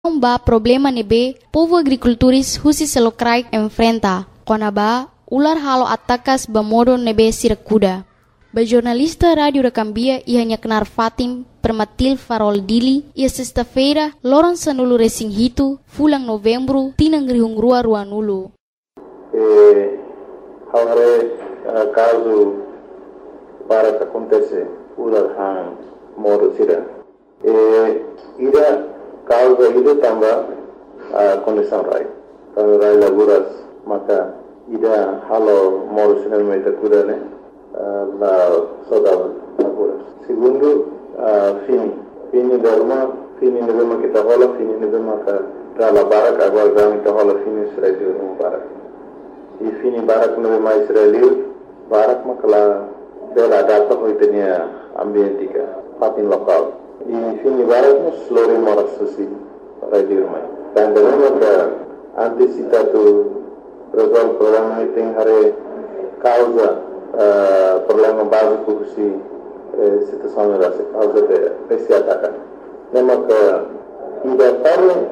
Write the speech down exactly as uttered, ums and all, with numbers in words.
ba problema nebe povo agricultores husi selokrai enfrenta konaba ular halo atakas bamodo nebe sirakuda. Ba jornalista rádio da Cambia ia kenar Fatim Permatil Farol Dili ia sexta-feira loran sanulu resing hitu fulang novembro tinang rihung rua rua nulu. Eh, haware uh, caso para que acontece ular hang modo sira. Eh, ida causa ida tamba uh, condição rai. Kalau rai laburas maka ida halo modo sira meta kuda ne uh, la soda laburas. Segundo uh, fini fini derma fini nebema kita hola fini nebema ka dala barak agora gami kita hola fini sira di rumah barak. I fini barak nebe mais Israel barak makala bela data hoitenia ambientika fatin lokal. I fini barak mus lori moras susi radio mai. Dan dengan ka antisipatu resolve problema iting hare causa uh, problema básico si eh, situação rasa causa de esse ataque. Nema ka ida parle